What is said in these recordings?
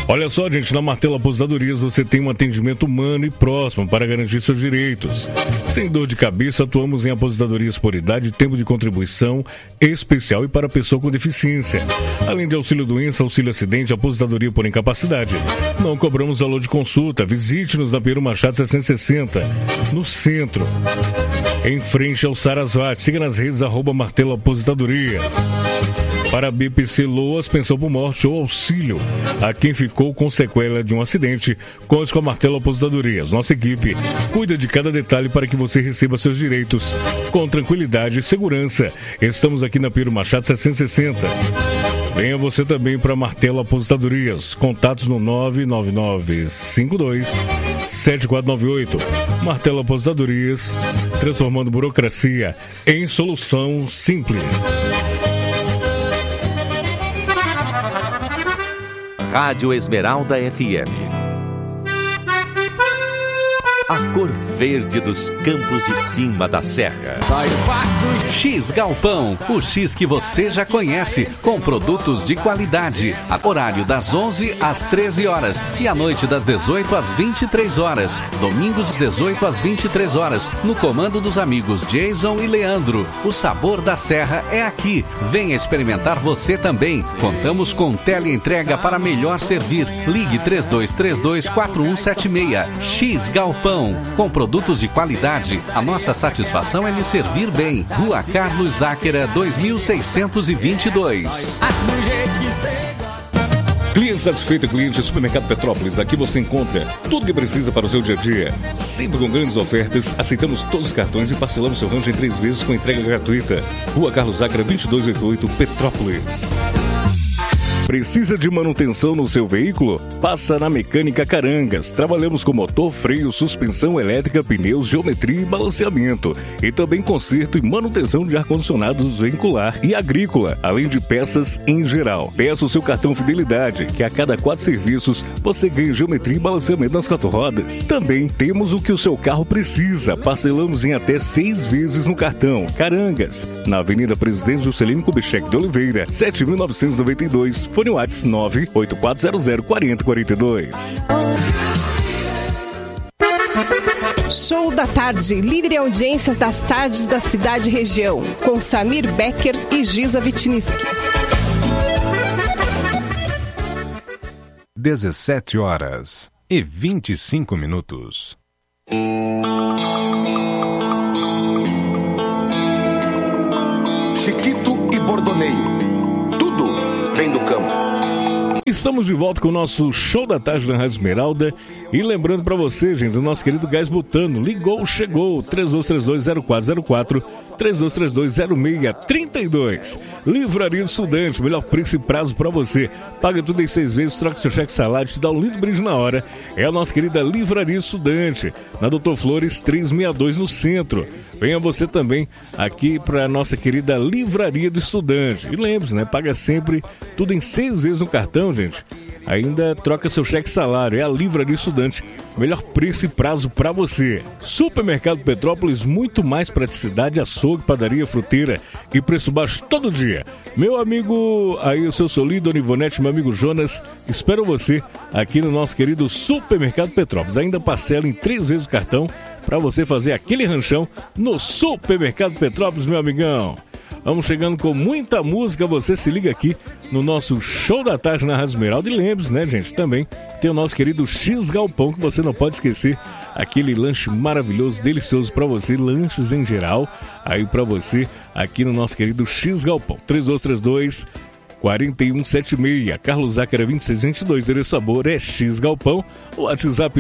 Olha só, gente, na Martelo Aposentadorias você tem um atendimento humano e próximo para garantir seus direitos. Sem dor de cabeça, atuamos em aposentadorias por idade e tempo de contribuição especial e para pessoa com deficiência. Além de auxílio doença, auxílio acidente, aposentadoria por incapacidade. Não cobramos valor de consulta. Visite-nos na Pedro Machado 660, no centro, em frente ao Sarasvati. Siga nas redes @Martelo Aposentadorias. Para a BPC Loas, pensão por morte ou auxílio a quem ficou com sequela de um acidente, conte com a Martelo Aposentadorias. Nossa equipe cuida de cada detalhe para que você receba seus direitos com tranquilidade e segurança. Estamos aqui na Pedro Machado 760. Venha você também para Martelo Aposentadorias. Contatos no 99952-7498. Martelo Aposentadorias, transformando burocracia em solução simples. Rádio Esmeralda FM. A cor verde dos campos de cima da serra. X Galpão, o X que você já conhece, com produtos de qualidade. Horário das 11 às 13 horas e à noite das 18 às 23 horas. Domingos 18 às 23 horas, no comando dos amigos Jason e Leandro. O sabor da serra é aqui. Venha experimentar você também. Contamos com teleentrega para melhor servir. Ligue 3232-4176. X Galpão. Com produtos de qualidade, a nossa satisfação é lhe servir bem. Rua Carlos Záquera, 2622. Cliente satisfeito, cliente Supermercado Petrópolis. Aqui você encontra tudo que precisa para o seu dia a dia. Sempre com grandes ofertas, aceitamos todos os cartões e parcelamos seu rancho em 3 vezes com entrega gratuita. Rua Carlos Záquera, 2288, Petrópolis. Precisa de manutenção no seu veículo? Passa na Mecânica Carangas. Trabalhamos com motor, freio, suspensão elétrica, pneus, geometria e balanceamento. E também conserto e manutenção de ar-condicionados veicular e agrícola, além de peças em geral. Peça o seu cartão Fidelidade, que a cada 4 serviços você ganha geometria e balanceamento nas 4 rodas. Também temos o que o seu carro precisa. Parcelamos em até 6 vezes no cartão. Carangas, na Avenida Presidente Juscelino Kubitschek de Oliveira, 7.992. Fone WhatsApp 984004042. Show da Tarde, líder em audiências das tardes da cidade e região, com Samir Becker e Giza Vitiniski. 17h25. Chiquito e Bordoneio. Tudo vem do campo. Estamos de volta com o nosso Show da Tarde na Rádio Esmeralda. E lembrando para você, gente, o nosso querido Gás Butano. Ligou, chegou. 3232-0404, 3232-0632. Livraria do Estudante, melhor preço e prazo para você. Paga tudo em 6 vezes, troca seu cheque salário, te dá um lindo brinde na hora. É a nossa querida Livraria do Estudante, na Doutor Flores 362 no centro. Venha você também aqui para a nossa querida Livraria do Estudante. E lembre-se, né? Paga sempre tudo em 6 vezes no cartão, gente. Ainda troca seu cheque salário. É a Livraria Estudante. Melhor preço e prazo para você. Supermercado Petrópolis, muito mais praticidade, açougue, padaria, fruteira e preço baixo todo dia. Meu amigo, aí o seu Solido, Dona Ivonete, meu amigo Jonas, espero você aqui no nosso querido Supermercado Petrópolis. Ainda parcela em 3 vezes o cartão para você fazer aquele ranchão no Supermercado Petrópolis, meu amigão. Vamos chegando com muita música, você se liga aqui no nosso Show da Tarde na Rádio Esmeralda. E lembre-se, né, gente, também tem o nosso querido X Galpão, que você não pode esquecer. Aquele lanche maravilhoso, delicioso para você, lanches em geral, aí para você aqui no nosso querido X Galpão. 3232-4176, Carlos Záquera 2622, endereço sabor é X Galpão, o WhatsApp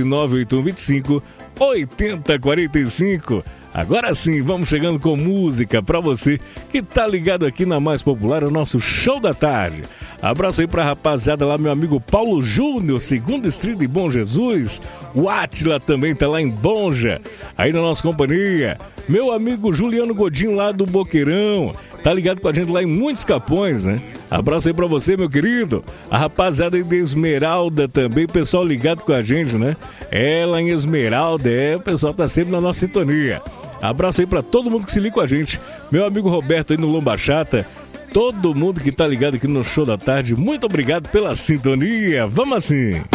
98125-8045. Agora sim, vamos chegando com música pra você que tá ligado aqui na mais popular, o nosso Show da Tarde. Abraço aí pra rapaziada lá, meu amigo Paulo Júnior, 2º Distrito de Bom Jesus. O Átila também tá lá em Bonja, aí na nossa companhia. Meu amigo Juliano Godinho lá do Boqueirão, tá ligado com a gente lá em Muitos Capões, né? Abraço aí pra você, meu querido. A rapaziada aí de Esmeralda também, pessoal ligado com a gente, né? É, lá em Esmeralda, o pessoal tá sempre na nossa sintonia. Abraço aí pra todo mundo que se liga com a gente. Meu amigo Roberto aí no Lomba Chata, Todo mundo que tá ligado aqui no Show da Tarde, muito obrigado pela sintonia. Vamos assim.